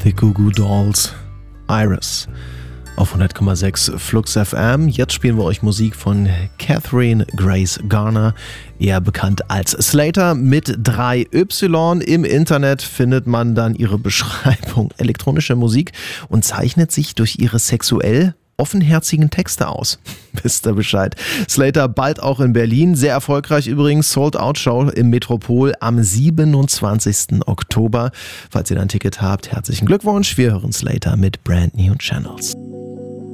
die Goo Goo Dolls, Iris auf 100,6 Flux FM. Jetzt spielen wir euch Musik von Catherine Grace Garner, eher bekannt als Slater mit 3Y. Im Internet findet man dann ihre Beschreibung elektronischer Musik und zeichnet sich durch ihre sexuell offenherzigen Texte aus. Wisst ihr Bescheid. Slater bald auch in Berlin. Sehr erfolgreich übrigens. Sold-Out-Show im Metropol am 27. Oktober. Falls ihr ein Ticket habt, herzlichen Glückwunsch. Wir hören Slater mit Brand New Channels.